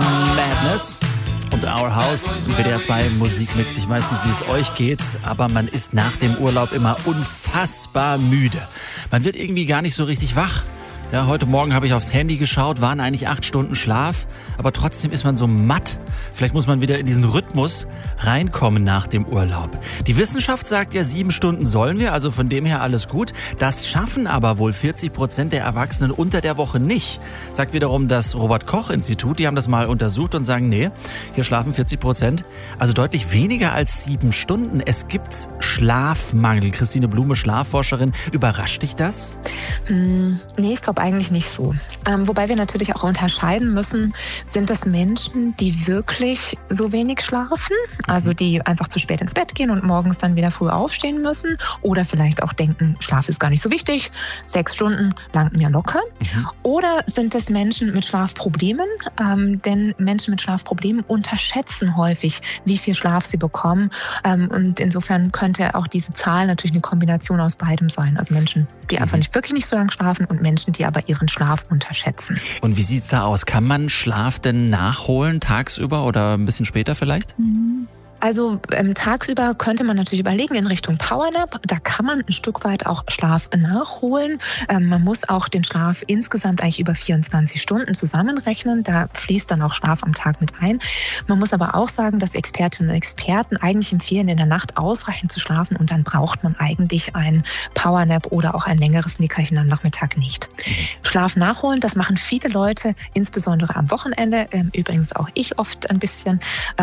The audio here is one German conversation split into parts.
Madness und Our House im WDR 2 Musikmix. Ich weiß nicht, wie es euch geht, aber man ist nach dem Urlaub immer unfassbar müde. Man wird irgendwie gar nicht so richtig wach. Ja, heute Morgen habe ich aufs Handy geschaut, waren eigentlich 8 Stunden Schlaf, aber trotzdem ist man so matt. Vielleicht muss man wieder in diesen Rhythmus reinkommen nach dem Urlaub. Die Wissenschaft sagt ja, 7 Stunden sollen wir, also von dem her alles gut. Das schaffen aber wohl 40% der Erwachsenen unter der Woche nicht, sagt wiederum das Robert-Koch-Institut. Die haben das mal untersucht und sagen, nee, hier schlafen 40%, also deutlich weniger als 7 Stunden. Es gibt Schlafmangel. Christine Blume, Schlafforscherin, überrascht dich das? Nee, ich glaube eigentlich nicht so. Wobei wir natürlich auch unterscheiden müssen, sind das Menschen, die wirklich so wenig schlafen, also die einfach zu spät ins Bett gehen und morgens dann wieder früh aufstehen müssen oder vielleicht auch denken, Schlaf ist gar nicht so wichtig, 6 Stunden langt mir locker. Oder sind es Menschen mit Schlafproblemen, denn Menschen mit Schlafproblemen unterschätzen häufig, wie viel Schlaf sie bekommen, und insofern könnte auch diese Zahl natürlich eine Kombination aus beidem sein. Also Menschen, die einfach wirklich nicht so lange schlafen und Menschen, die aber ihren Schlaf unterschätzen. Und wie sieht's da aus? Kann man Schlaf denn nachholen tagsüber oder ein bisschen später vielleicht? Also tagsüber könnte man natürlich überlegen in Richtung Powernap. Da kann man ein Stück weit auch Schlaf nachholen. Man muss auch den Schlaf insgesamt eigentlich über 24 Stunden zusammenrechnen. Da fließt dann auch Schlaf am Tag mit ein. Man muss aber auch sagen, dass Expertinnen und Experten eigentlich empfehlen, in der Nacht ausreichend zu schlafen und dann braucht man eigentlich einen Powernap oder auch ein längeres Nickerchen am Nachmittag nicht. Schlaf nachholen, das machen viele Leute, insbesondere am Wochenende, übrigens auch ich oft ein bisschen.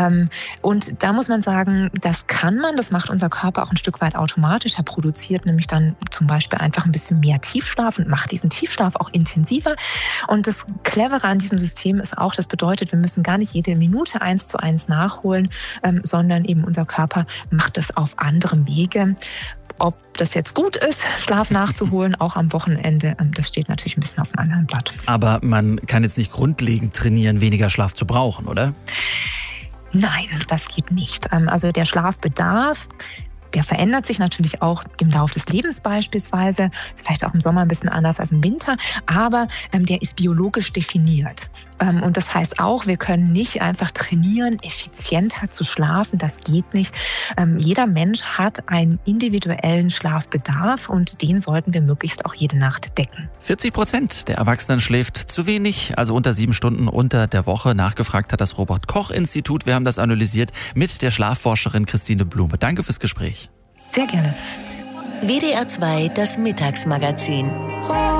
Und da muss man sagen, das macht unser Körper auch ein Stück weit automatisch. Er produziert nämlich dann zum Beispiel einfach ein bisschen mehr Tiefschlaf und macht diesen Tiefschlaf auch intensiver. Und das Clevere an diesem System ist auch, das bedeutet, wir müssen gar nicht jede Minute 1:1 nachholen, sondern eben unser Körper macht es auf anderem Wege. Ob das jetzt gut ist, Schlaf nachzuholen, auch am Wochenende, das steht natürlich ein bisschen auf einem anderen Blatt. Aber man kann jetzt nicht grundlegend trainieren, weniger Schlaf zu brauchen, oder? Nein, das geht nicht. Also der Schlafbedarf, der verändert sich natürlich auch im Laufe des Lebens beispielsweise. Ist vielleicht auch im Sommer ein bisschen anders als im Winter, aber der ist biologisch definiert. Und das heißt auch, wir können nicht einfach trainieren, effizienter zu schlafen. Das geht nicht. Jeder Mensch hat einen individuellen Schlafbedarf und den sollten wir möglichst auch jede Nacht decken. 40% der Erwachsenen schläft zu wenig, also unter 7 Stunden unter der Woche. Nachgefragt hat das Robert-Koch-Institut. Wir haben das analysiert mit der Schlafforscherin Christine Blume. Danke fürs Gespräch. Sehr gerne. WDR 2, das Mittagsmagazin.